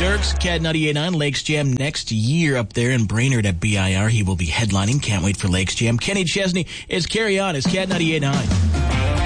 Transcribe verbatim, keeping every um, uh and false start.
Dirks, Cat ninety-eight point nine, Lakes Jam next year up there in Brainerd at B I R. He will be headlining. Can't wait for Lakes Jam. Kenny Chesney is Carry On. It's Cat ninety-eight point nine.